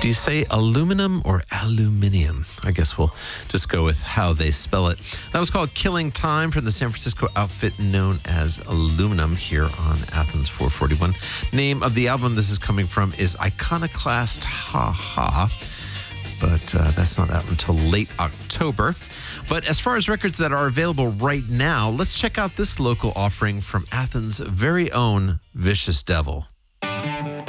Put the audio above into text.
Do you say aluminum or aluminium? I guess we'll just go with how they spell it. That was called Killing Time from the San Francisco outfit known as Aluminum here on Athens 441. Name of the album this is coming from is Iconoclast Ha Ha, but that's not out until late October. But as far as records that are available right now, let's check out this local offering from Athens' very own Vicious Devil.